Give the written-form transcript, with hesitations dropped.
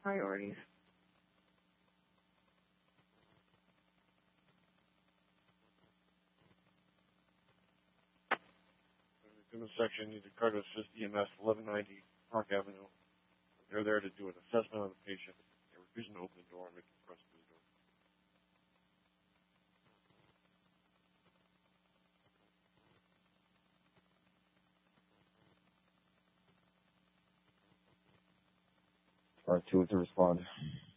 priorities. In the section, needs a car to assist EMS 1190 Park Avenue. They're there to do an assessment on the patient. They're refusing to open the door and making the press through the door. Part 2 to respond.